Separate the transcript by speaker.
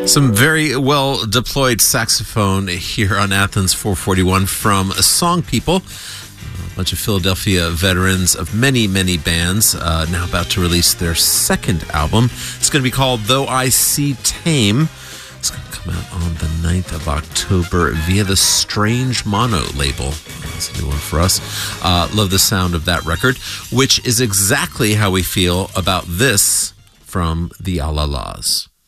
Speaker 1: Some very well deployed saxophone here on Athens 441 from Song People, a bunch of Philadelphia veterans of many, many bands, now about to release their second album. It's going to be called Though I See Tame. It's going to come out on the 9th of October via the Strange Mono label. That's a new one for us. Love the sound of that record, which is exactly how we feel about this from the Alalas.